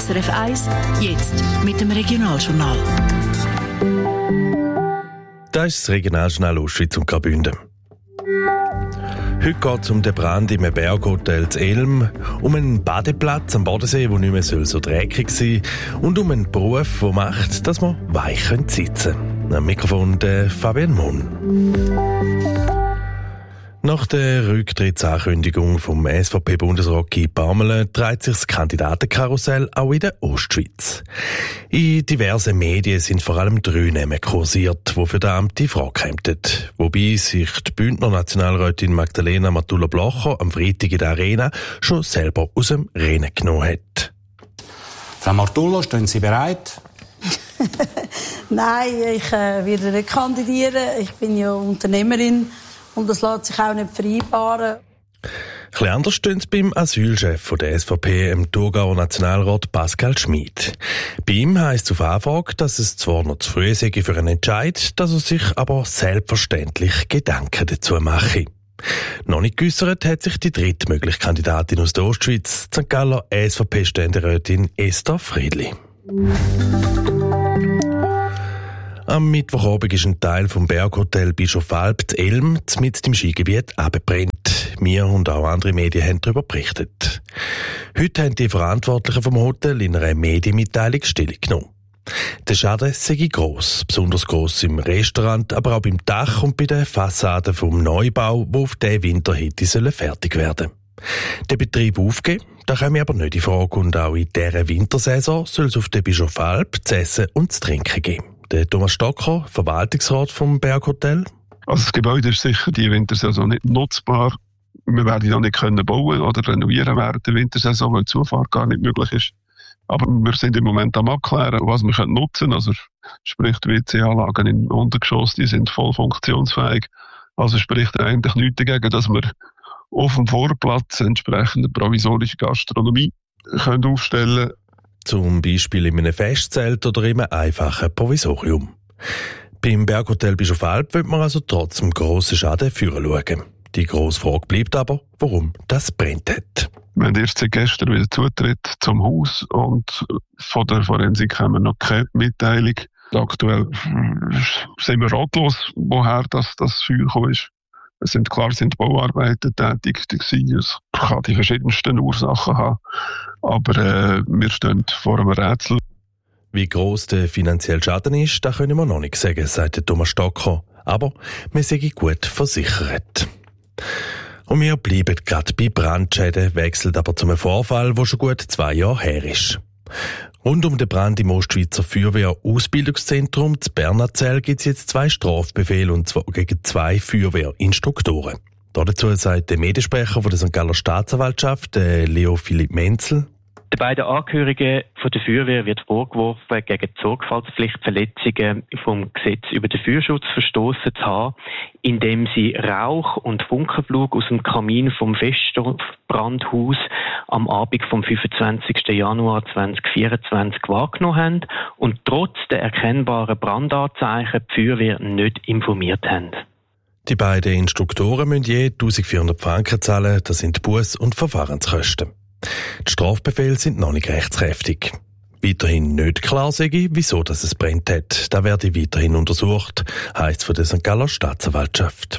SRF 1, jetzt mit dem Regionaljournal. Das ist das Regionaljournal Ostschweiz und Graubünden. Heute geht es um den Brand im Berghotel zu Elm, um einen Badeplatz am Bodensee, der nicht mehr so dreckig sein soll, und um einen Beruf, der macht, dass man weich sitzen können. Am Mikrofon der Fabian Mohn. Nach der Rücktrittsankündigung vom SVP-Bundesrat Guy Parmelin dreht sich das Kandidatenkarussell auch in der Ostschweiz. In diversen Medien sind vor allem 3 Namen kursiert, die für das Amt in Frage kämen. Wobei sich die Bündner Nationalrätin Magdalena Matula-Blocher am Freitag in der Arena schon selber aus dem Rennen genommen hat. Frau Matula, stehen Sie bereit? Nein, ich werde nicht kandidieren. Ich bin ja Unternehmerin. Und das lässt sich auch nicht vereinbaren. Etwas anders steht es beim Asylchef der SVP, dem Thurgauer Nationalrat Pascal Schmid. Bei ihm heisst es auf Anfrage, dass es zwar noch zu früh sei für einen Entscheid, dass er sich aber selbstverständlich Gedanken dazu mache. Noch nicht geäussert hat sich die dritte mögliche Kandidatin aus der Ostschweiz, die St. Galler SVP-Ständerätin Esther Friedli. Am Mittwochabend ist ein Teil vom Berghotel Bischof Alb zu Elm mitten im Skigebiet abgebrannt. Wir und auch andere Medien haben darüber berichtet. Heute haben die Verantwortlichen vom Hotel in einer Medienmitteilung Stellung genommen. Der Schaden sei gross, besonders gross im Restaurant, aber auch beim Dach und bei den Fassaden vom Neubau, wo auf diesen Winter hätte fertig werden. Den Betrieb aufgeben, da käme aber nicht in Frage, und auch in dieser Wintersaison soll es auf den Bischof Alb zu essen und zu trinken geben. Der Thomas Stocker, Verwaltungsrat vom Berghotel. Also das Gebäude ist sicher die Wintersaison nicht nutzbar. Wir werden ja nicht bauen oder renovieren während der Wintersaison, weil die Zufahrt gar nicht möglich ist. Aber wir sind im Moment am Abklären, was wir nutzen können. Also sprich, die WC-Anlagen im Untergeschoss, die sind voll funktionsfähig. Also spricht eigentlich nichts dagegen, dass wir auf dem Vorplatz entsprechende provisorische Gastronomie können aufstellen können. Zum Beispiel in einem Festzelt oder in einem einfachen Provisorium. Beim Berghotel Bischof Alb wird man also trotz dem grossen Schaden führen schauen. Die grosse Frage bleibt aber, warum das brennt hat. Wir haben erst seit gestern wieder Zutritt zum Haus und von der Forensik haben wir noch keine Mitteilung. Aktuell sind wir ratlos, woher das Feuer gekommen ist. Es sind Bauarbeiten tätig gewesen. Es kann die verschiedensten Ursachen haben. Aber wir stehen vor einem Rätsel. Wie gross der finanzielle Schaden ist, das können wir noch nicht sagen, sagt Thomas Stocker. Aber wir sind gut versichert. Und wir bleiben gerade bei Brandschäden, wechseln aber zu einem Vorfall, der schon gut 2 Jahre her ist. Rund um den Brand im Ostschweizer Feuerwehr-Ausbildungszentrum zu Bernazell gibt es jetzt 2 Strafbefehle, und zwar gegen 2 Feuerwehrinstruktoren. Dazu sagt der Mediensprecher von der St. Galler Staatsanwaltschaft, Leo Philipp Menzel. Den beiden Angehörigen von der Feuerwehr wird vorgeworfen, gegen die Sorgfaltspflichtverletzungen vom Gesetz über den Feuerschutz verstoßen zu haben, indem sie Rauch und Funkenflug aus dem Kamin vom Festbrandhaus am Abend vom 25. Januar 2024 wahrgenommen haben und trotz der erkennbaren Brandanzeichen die Feuerwehr nicht informiert haben. Die beiden Instruktoren müssen je 1400 Franken zahlen, das sind Buß- und Verfahrenskosten. Die Strafbefehle sind noch nicht rechtskräftig. Weiterhin nicht klar sei, wieso es brennt hat. Das werde weiterhin untersucht, heisst es von der St. Galler Staatsanwaltschaft.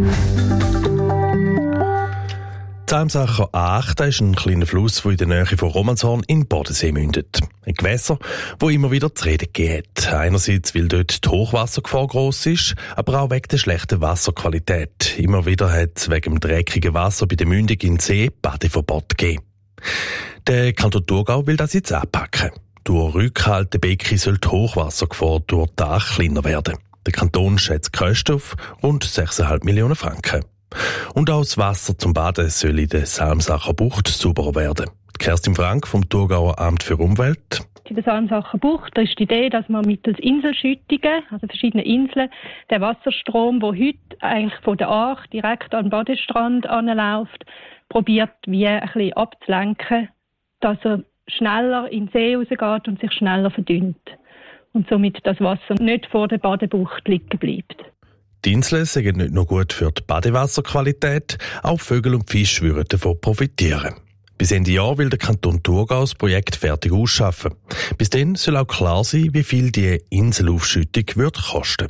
Die Salmsacher A8 ist ein kleiner Fluss, der in der Nähe von Romanshorn in den Bodensee mündet. Ein Gewässer, das immer wieder zu reden gegeben hat. Einerseits, weil dort die Hochwassergefahr gross ist, aber auch wegen der schlechten Wasserqualität. Immer wieder hat es wegen dem dreckigen Wasser bei der Mündung in den See Badeverbot gegeben. Der Kanton Thurgau will das jetzt anpacken. Durch Rückhaltebecken soll die Hochwassergefahr durch die Dach kleiner werden. Der Kanton schätzt die Kosten auf rund 6,5 Millionen Franken. Und auch das Wasser zum Baden soll in der Salmsacher Bucht sauberer werden. Kerstin Frank vom Thurgauer Amt für Umwelt. In der Salmsacher Bucht da ist die Idee, dass man mittels Inselschüttungen, also verschiedene Inseln, den Wasserstrom, der heute eigentlich von der Aach direkt an den Badestrand anläuft, probiert wie ein bisschen abzulenken, dass er schneller in den See rausgeht und sich schneller verdünnt. Und somit das Wasser nicht vor der Badebucht liegen bleibt. Die Inseln sind nicht nur gut für die Badewasserqualität, auch Vögel und Fische würden davon profitieren. Bis Ende Jahr will der Kanton Thurgau das Projekt fertig ausschaffen. Bis dann soll auch klar sein, wie viel die Inselaufschüttung wird kosten.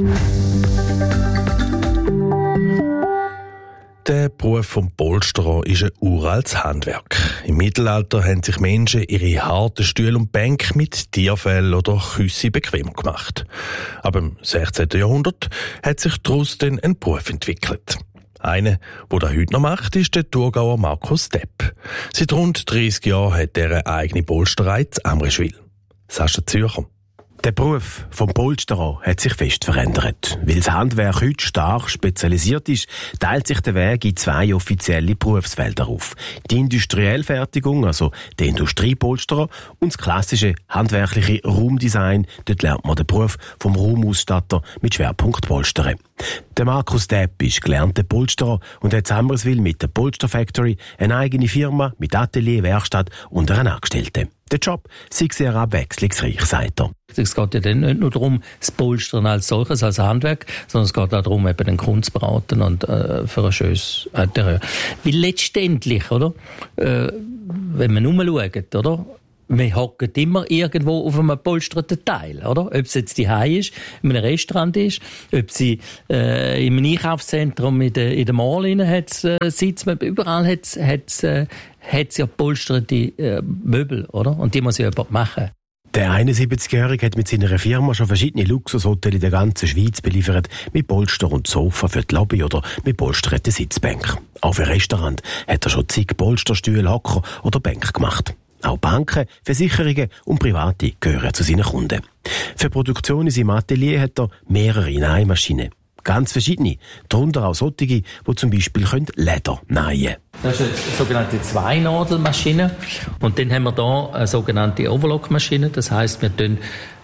Der Beruf vom Polsterer ist ein uraltes Handwerk. Im Mittelalter haben sich Menschen ihre harten Stühle und Bänke mit Tierfell oder Küsse bequemer gemacht. Aber im 16. Jahrhundert hat sich daraus dann ein Beruf entwickelt. Einer, der das heute noch macht, ist der Thurgauer Markus Depp. Seit rund 30 Jahren hat er eine eigene Polsterei in Amriswil. Sascha Zürcher. Der Beruf vom Polsterer hat sich fest verändert. Weil das Handwerk heute stark spezialisiert ist, teilt sich der Weg in 2 offizielle Berufsfelder auf. Die industrielle Fertigung, also der Industriepolsterer, und das klassische handwerkliche Raumdesign. Dort lernt man den Beruf vom Raumausstatter mit Schwerpunkt Polstern. Der Markus Depp ist gelernter Polsterer und hat in Amriswil mit der Polster Factory eine eigene Firma mit Atelier, Werkstatt und einer Angestellten. Der Job sei sehr abwechslungsreich, sagt er. Es geht ja dann nicht nur darum, das Polstern als solches, als Handwerk, sondern es geht auch darum, eben den Kunden zu beraten und für ein schönes Interieur. Weil letztendlich, oder, wenn man umschaut, oder, wir hocken immer irgendwo auf einem polsterten Teil, oder? Ob es jetzt daheim ist, in einem Restaurant ist, ob sie in einem Einkaufszentrum in der Mall sitzen, überall hat es ja polsterte Möbel, oder? Und die muss ja jemand machen. Der 71-Jährige hat mit seiner Firma schon verschiedene Luxushotels in der ganzen Schweiz beliefert, mit Polster und Sofa für die Lobby oder mit polsterten Sitzbänken. Auch für Restaurant hat er schon zig Polsterstühle, Hocker oder Bänke gemacht. Auch Banken, Versicherungen und Private gehören zu seinen Kunden. Für Produktion in seinem Atelier hat er mehrere Nähmaschinen. Ganz verschiedene, darunter auch solche, die zum Beispiel Leder nähen können. Das ist eine sogenannte Zweinadelmaschine. Und dann haben wir hier eine sogenannte Overlock-Maschine. Das heisst, wir tun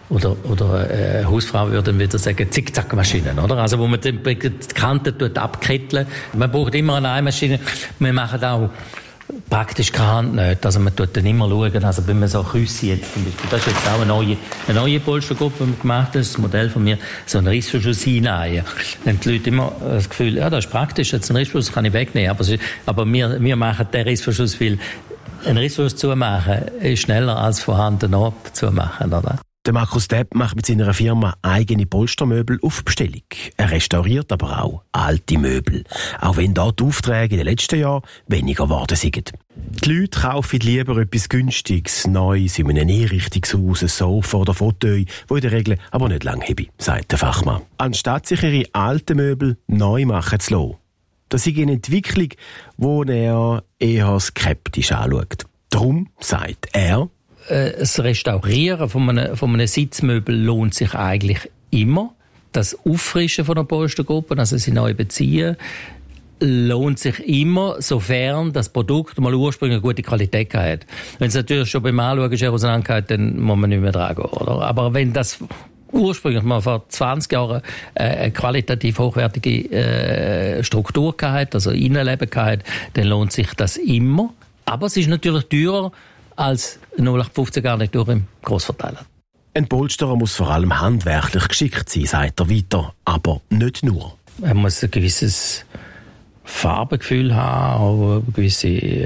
oder Hausfrau würde wieder sagen Zickzackmaschinen, oder? Also wo man die Kanten abketteln. Man braucht immer eine Nähmaschine. Wir machen auch praktisch keine Hand nicht. Also man tut dann immer schauen, also wenn man so Küsse jetzt zum Beispiel, das ist jetzt auch eine neue Polstergruppe, die wir gemacht haben, das Modell von mir, so ein Rissverschluss hinein. Dann haben die Leute immer das Gefühl, ja, das ist praktisch, jetzt ein Rissverschluss kann ich wegnehmen, aber wir machen den Rissverschluss, weil ein Rissverschluss zumachen ist schneller als vorhanden abzumachen, oder? Der Markus Depp macht mit seiner Firma eigene Polstermöbel auf Bestellung. Er restauriert aber auch alte Möbel. Auch wenn dort die Aufträge in den letzten Jahren weniger geworden sind. Die Leute kaufen lieber etwas Günstiges, Neues in einem Einrichtungshaus, ein Sofa oder Fauteuil, wo in der Regel aber nicht lang habe, sagt der Fachmann. Anstatt sich ihre alten Möbel neu machen zu lassen. Das ist eine Entwicklung, die er eher skeptisch anschaut. Darum sagt er, das Restaurieren von einem Sitzmöbel lohnt sich eigentlich immer. Das Auffrischen von einer Polstergruppe, also sie neu beziehen, lohnt sich immer, sofern das Produkt mal ursprünglich eine gute Qualität hat. Wenn es natürlich schon beim Anschauen ist auseinandergeht, dann muss man nicht mehr dran gehen, oder? Aber wenn das ursprünglich mal vor 20 Jahren eine qualitativ hochwertige Struktur hat, also Innenleben hat, dann lohnt sich das immer. Aber es ist natürlich teurer als 0815-Garnitur im Grossverteiler. Ein Polsterer muss vor allem handwerklich geschickt sein, sagt er weiter, aber nicht nur. Er muss ein gewisses Farbengefühl haben, auch eine gewisse,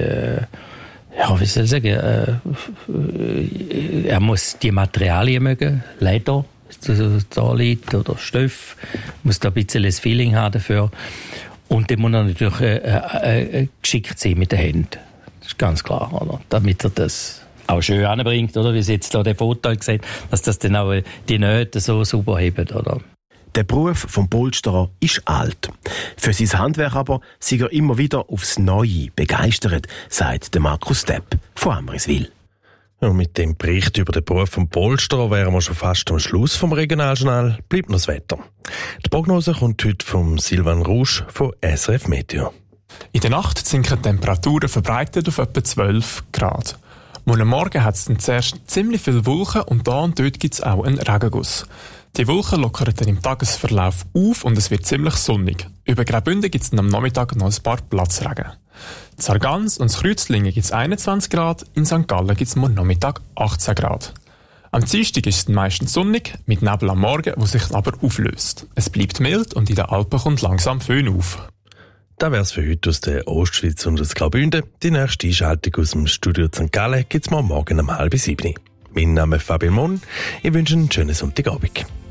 wie soll ich sagen, er muss die Materialien mögen, Leder, da liegt, oder Stoff, muss da ein bisschen das Feeling haben dafür. Und dann muss er natürlich geschickt sein mit den Händen. Das ist ganz klar, oder? Damit er das auch schön anbringt, oder? Wie Sie jetzt da den Foto gesehen, dass das dann auch die Nähte so sauber hebt, oder? Der Beruf vom Polsterer ist alt. Für sein Handwerk aber sei er immer wieder aufs Neue begeistert, sagt der Markus Depp von Amriswil. Und mit dem Bericht über den Beruf vom Polsterer wären wir schon fast am Schluss vom Regionaljournal. Bleibt noch das Wetter. Die Prognose kommt heute vom Silvan Rouge von SRF Meteo. In der Nacht sinken die Temperaturen verbreitet auf etwa 12 Grad. Morgen Morgen hat es dann zuerst ziemlich viele Wolken und da und dort gibt es auch einen Regenguss. Die Wolken lockern dann im Tagesverlauf auf und es wird ziemlich sonnig. Über Graubünden gibt es dann am Nachmittag noch ein paar Platzregen. In Sargans und Kreuzlingen gibt es 21 Grad, in St. Gallen gibt es morgen Nachmittag 18 Grad. Am Dienstag ist es meistens sonnig, mit Nebel am Morgen, der sich aber auflöst. Es bleibt mild und in den Alpen kommt langsam Föhn auf. Das wär's für heute aus der Ostschweiz und aus Graubünden. Die nächste Einschaltung aus dem Studio St. Gallen gibt's morgen um 6:30. Mein Name ist Fabian Mon. Ich wünsche einen schönen Sonntagabend.